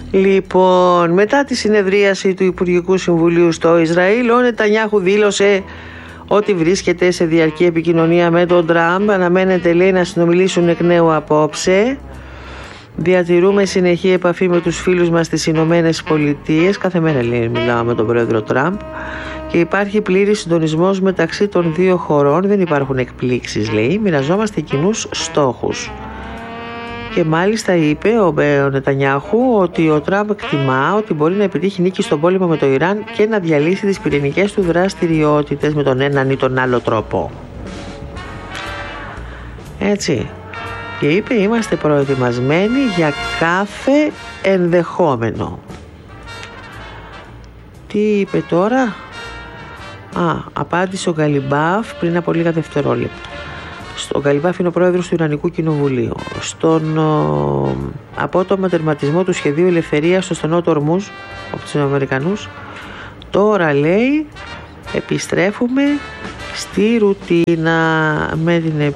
Λοιπόν, μετά τη συνεδρίαση του Υπουργικού Συμβουλίου στο Ισραήλ, ο Νετανιάχου δήλωσε ότι βρίσκεται σε διαρκή επικοινωνία με τον Τραμπ. Αναμένεται, λέει, να συνομιλήσουν εκ νέου απόψε. Διατηρούμε συνεχή επαφή με τους φίλους μας στις Ηνωμένες Πολιτείες. Κάθε μέρα, λέει, μιλάω με τον πρόεδρο Τραμπ. Και υπάρχει πλήρης συντονισμός μεταξύ των δύο χωρών. Δεν υπάρχουν εκπλήξεις, λέει. Μοιραζόμαστε κοινούς στόχους. Και μάλιστα είπε ο Νετανιάχου ότι ο Τραμπ εκτιμά ότι μπορεί να επιτύχει νίκη στον πόλεμο με το Ιράν και να διαλύσει τις πυρηνικές του δραστηριότητες με τον έναν ή τον άλλο τρόπο. Έτσι. Και είπε, είμαστε προετοιμασμένοι για κάθε ενδεχόμενο. Τι είπε τώρα? Απάντησε ο Γκαλιμπάφ πριν από λίγα δευτερόλεπτα. Ο Γκαλιμπάφ είναι ο πρόεδρος του Ιρανικού Κοινοβουλίου. Στον απότομα τερματισμό του σχεδίου ελευθερίας στο στενό του Ορμούζ από τους Αμερικανούς, τώρα, λέει, επιστρέφουμε στη ρουτίνα με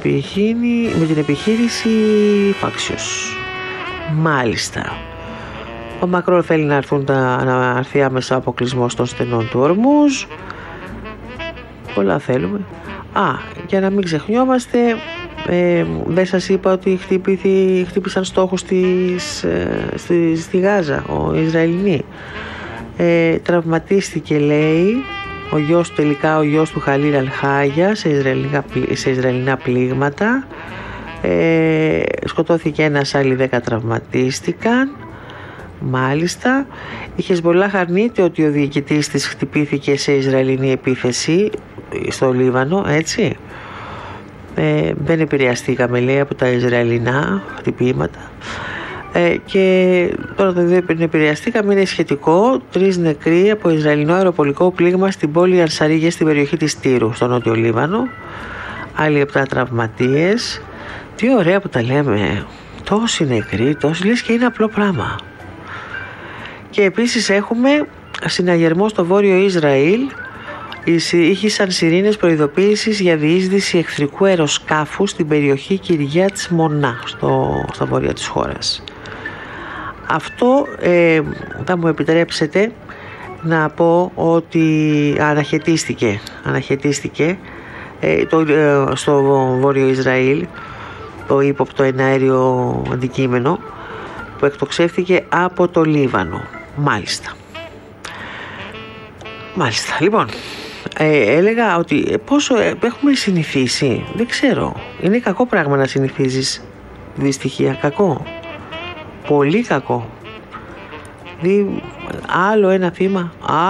την επιχείρηση Φάξιος. Μάλιστα. Ο Μακρόν θέλει να έρθει άμεσα αποκλεισμός των στενών του Ορμούζ. Πολλά θέλουμε. Για να μην ξεχνιόμαστε, δεν σας είπα ότι χτύπησαν στόχους στη Γάζα, ο Ισραηλινοί. Τραυματίστηκε, λέει, ο γιος του Χαλίλ Αλχάγια σε Ισραηλινά πλήγματα. Σκοτώθηκε ένας, άλλοι 10 τραυματίστηκαν. Μάλιστα. Η Χεσμπολάχ αρνείται ότι ο διοικητής της χτυπήθηκε σε Ισραηλινή επίθεση στο Λίβανο, έτσι. Δεν επηρεαστήκαμε, λέει, από τα Ισραηλινά χτυπήματα. Και τώρα το δεν επηρεαστήκαμε, είναι σχετικό. 3 νεκροί από Ισραηλινό αεροπολικό πλήγμα στην πόλη Αρσαρίγε στην περιοχή της Τύρου, στο νότιο Λίβανο. Άλλοι 7 τραυματίες. Τι ωραία που τα λέμε. Τόσοι νεκροί, λες και είναι απλό πράγμα. Και επίσης έχουμε συναγερμό στο βόρειο Ισραήλ. Ήχησαν σιρήνες προειδοποίησης για διείσδυση εχθρικού αεροσκάφου στην περιοχή Κυριάτ Μονά, στα βόρεια της χώρας. Αυτό θα μου επιτρέψετε να πω ότι αναχαιτίστηκε στο βόρειο Ισραήλ το ύποπτο εναέριο αντικείμενο που εκτοξεύτηκε από το Λίβανο. Μάλιστα. Λοιπόν, έλεγα ότι πόσο έχουμε συνηθίσει, δεν ξέρω. Είναι κακό πράγμα να συνηθίζεις δυστυχία. Κακό. Πολύ κακό. Άλλο ένα θύμα,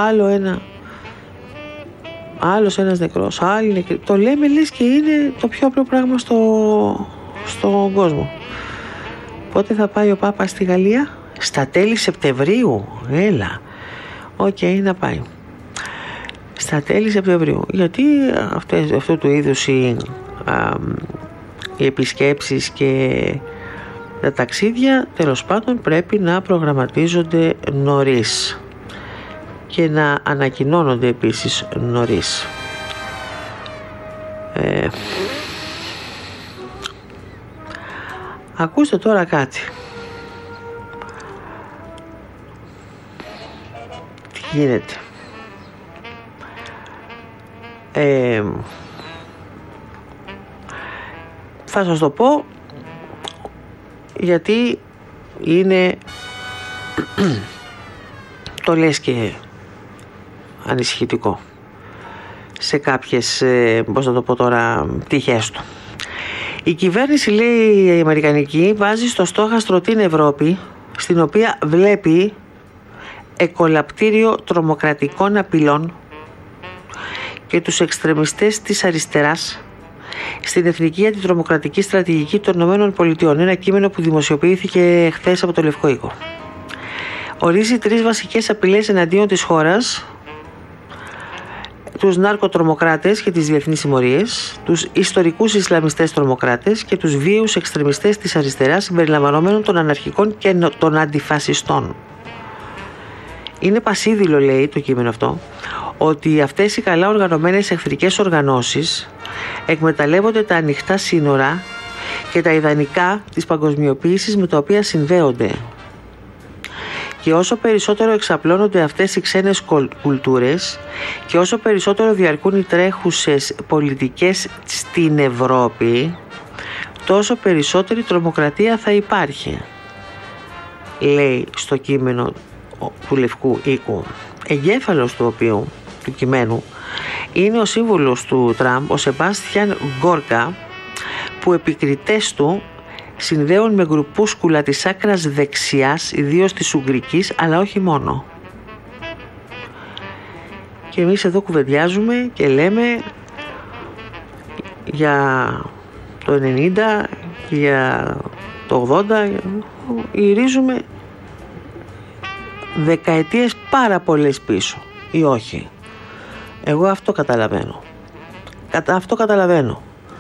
άλλος ένας νεκρός, άλλοι νεκροί. Το λέμε, λες και είναι το πιο απλό πράγμα στον κόσμο. Πότε θα πάει ο Πάπας στη Γαλλία? Στα τέλη Σεπτεμβρίου. Έλα. Να πάει. Στα τέλη Σεπτεμβρίου. Γιατί αυτού του είδους οι επισκέψεις και τα ταξίδια, τέλος πάντων, πρέπει να προγραμματίζονται νωρίς και να ανακοινώνονται επίσης νωρίς. Ακούστε τώρα κάτι. Τι γίνεται? Θα σας το πω γιατί είναι το λες και ανησυχητικό σε κάποιες, πώς να το πω τώρα, πτυχές του. Η κυβέρνηση, λέει, η αμερικανική, βάζει στο στόχαστρο την Ευρώπη, στην οποία βλέπει εκολαπτήριο τρομοκρατικών απειλών και τους εξτρεμιστές της αριστεράς στην Εθνική Αντιτρομοκρατική Στρατηγική των ΗΠΑ, ένα κείμενο που δημοσιοποιήθηκε χθες από το Λευκό Οίκο. Ορίζει 3 βασικές απειλές εναντίον της χώρας: τους ναρκοτρομοκράτες και τις διεθνείς συμμορίες, τους ιστορικούς Ισλαμιστές τρομοκράτες και τους βίαιους εξτρεμιστές της αριστεράς, συμπεριλαμβανομένων των αναρχικών και των αντιφασιστών. Είναι πασίδηλο, λέει το κείμενο αυτό, ότι αυτές οι καλά οργανωμένες εχθρικές οργανώσεις εκμεταλλεύονται τα ανοιχτά σύνορα και τα ιδανικά της παγκοσμιοποίησης με τα οποία συνδέονται. Και όσο περισσότερο εξαπλώνονται αυτές οι ξένες κουλτούρες και όσο περισσότερο διαρκούν οι τρέχουσες πολιτικές στην Ευρώπη, τόσο περισσότερη τρομοκρατία θα υπάρχει, λέει στο κείμενο του Λευκού Οίκου, εγκέφαλος του κειμένου είναι ο σύμβουλος του Τραμπ, ο Σεμπάστιαν Γκόρκα, που επικριτές του συνδέουν με γκρουπούσκουλα της άκρας δεξιάς, ιδίως της Ουγγρικής, αλλά όχι μόνο. Και εμείς εδώ κουβεντιάζουμε και λέμε για το 90 και για το 80, γυρίζουμε δεκαετίες πάρα πολλές πίσω, ή όχι. Εγώ αυτό καταλαβαίνω. Αυτό καταλαβαίνω.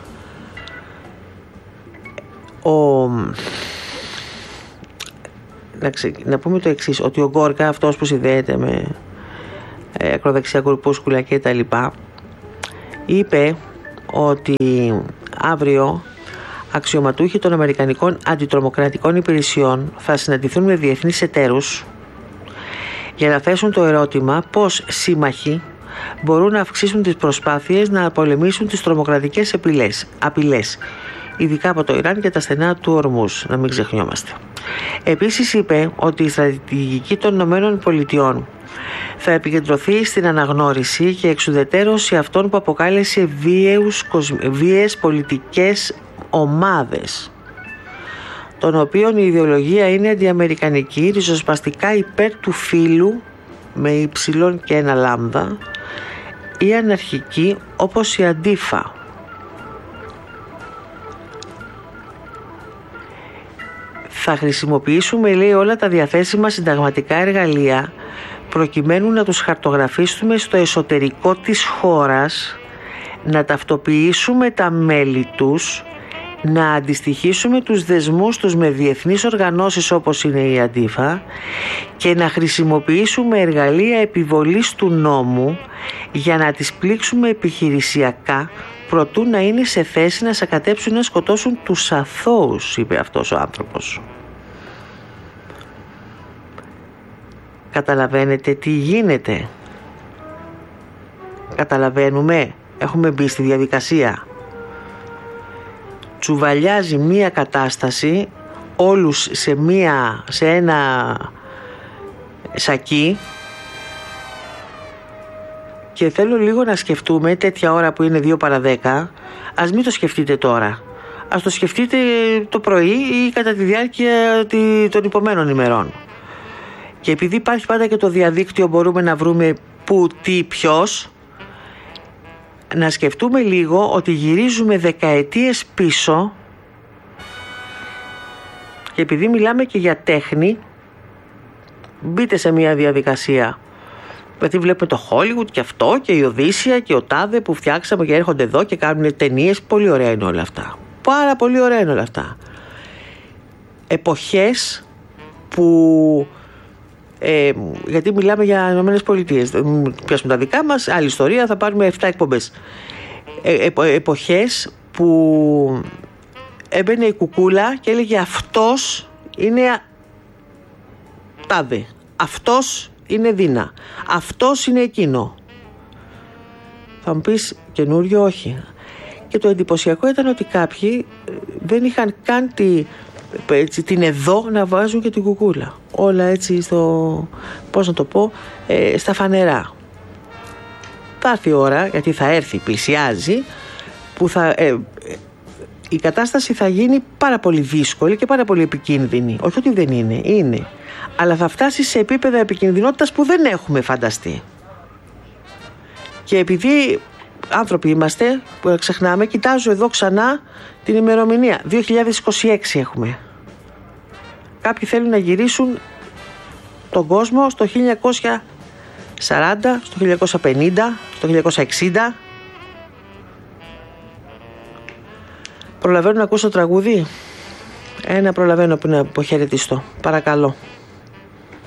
Να πούμε το εξής, ότι ο Γκόρκα, αυτός που συνδέεται με ακροδεξιά γκρουπούσκουλα και τα λοιπά, είπε ότι αύριο αξιωματούχοι των Αμερικανικών αντιτρομοκρατικών υπηρεσιών θα συναντηθούν με διεθνείς εταίρους για να θέσουν το ερώτημα πώς σύμμαχοι μπορούν να αυξήσουν τις προσπάθειες να πολεμήσουν τις τρομοκρατικές απειλές, ειδικά από το Ιράν και τα στενά του Ορμούς, να μην ξεχνιόμαστε. Επίσης είπε ότι η στρατηγική των ΗΠΑ θα επικεντρωθεί στην αναγνώριση και εξουδετερώση αυτών που αποκάλεσε βίαιες πολιτικές ομάδες, των οποίων η ιδεολογία είναι αντιαμερικανική, ριζοσπαστικά υπέρ του φύλου με υψηλόν και ένα λάμδα, ή αναρχική όπως η Αντίφα. Θα χρησιμοποιήσουμε, λέει, όλα τα διαθέσιμα συνταγματικά εργαλεία προκειμένου να τους χαρτογραφήσουμε στο εσωτερικό της χώρας, να ταυτοποιήσουμε τα μέλη τους, να αντιστοιχίσουμε τους δεσμούς τους με διεθνείς οργανώσεις όπως είναι η Αντίφα και να χρησιμοποιήσουμε εργαλεία επιβολής του νόμου για να τις πλήξουμε επιχειρησιακά προτού να είναι σε θέση να σακατέψουν ή να σκοτώσουν τους αθώους, είπε αυτός ο άνθρωπος. Καταλαβαίνετε τι γίνεται? Καταλαβαίνουμε? Έχουμε μπει στη διαδικασία. Τσουβαλιάζει μία κατάσταση όλους σε ένα σακί, και θέλω λίγο να σκεφτούμε τέτοια ώρα που είναι 2 παρα 10. Ας μην το σκεφτείτε τώρα, ας το σκεφτείτε το πρωί ή κατά τη διάρκεια των υπομένων ημερών. Και επειδή υπάρχει πάντα και το διαδίκτυο, μπορούμε να βρούμε που, τι, ποιος, να σκεφτούμε λίγο ότι γυρίζουμε δεκαετίες πίσω, και επειδή μιλάμε και για τέχνη, μπείτε σε μια διαδικασία. Γιατί βλέπουμε το Hollywood και αυτό και η Οδύσσια και ο τάδε που φτιάξαμε και έρχονται εδώ και κάνουν ταινίες. Πολύ ωραία είναι όλα αυτά. Πάρα πολύ ωραία είναι όλα αυτά. Εποχές που... γιατί μιλάμε για Ηνωμένες Πολιτείες, πιάσουμε τα δικά μας, άλλη ιστορία, θα πάρουμε 7 εκπομπές. Εποχές που έμπαινε η κουκούλα και έλεγε αυτός είναι τάδε, αυτός είναι Δίνα, αυτός είναι εκείνο. Θα μου πεις καινούριο? Όχι. Και το εντυπωσιακό ήταν ότι κάποιοι δεν είχαν καν την εδώ να βάζουν και την κουκούλα. Όλα έτσι πώς να το πω, στα φανερά. Θα έρθει η ώρα, γιατί θα έρθει, πλησιάζει, που η κατάσταση θα γίνει πάρα πολύ δύσκολη και πάρα πολύ επικίνδυνη. Όχι ότι δεν είναι, είναι. Αλλά θα φτάσει σε επίπεδα επικινδυνότητας που δεν έχουμε φανταστεί. Και επειδή άνθρωποι είμαστε, που ξεχνάμε, κοιτάζω εδώ ξανά την ημερομηνία. 2026 έχουμε. Κάποιοι θέλουν να γυρίσουν τον κόσμο στο 1940, στο 1950, στο 1960. Προλαβαίνω να ακούσω τραγούδι? Προλαβαίνω που να αποχαιρετιστώ. Παρακαλώ.